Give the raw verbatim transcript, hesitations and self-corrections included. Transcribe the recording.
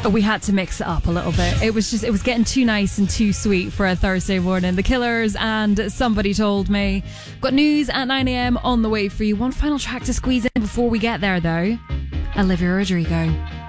We had to mix it up a little bit. It was just, it was getting too nice and too sweet for a Thursday morning. The Killers and Somebody Told Me. Got news at nine a.m. on the way for you. One final track to squeeze in before we get there, though. Olivia Rodrigo.